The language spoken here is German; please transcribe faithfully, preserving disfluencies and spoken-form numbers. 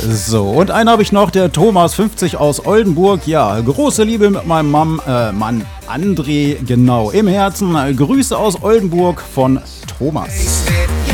So, und einen habe ich noch, der Thomas fünfzig aus Oldenburg. Ja, große Liebe mit meinem Mann, äh, Mann André, genau, im Herzen. Grüße aus Oldenburg von Thomas.